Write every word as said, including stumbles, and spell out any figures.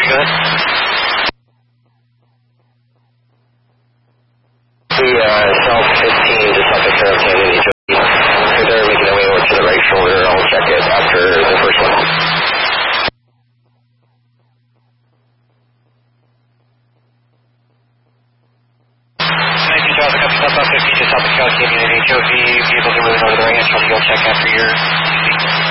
go ahead. The uh, South fifteen to South of Carroll Canyon, H O V. So they're making their way over to the right shoulder. I'll check it after the first one. nineteen thousand, copy South fifteen to South of Carroll Canyon, H O V. Vehicles are moving over to the right hand shoulder. You'll check after your